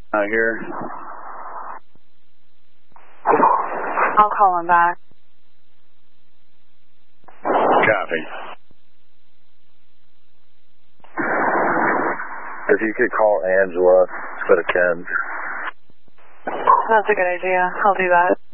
out here. I'll call him back. Copy. If you could call Angela instead of Ken. That's a good idea. I'll do that.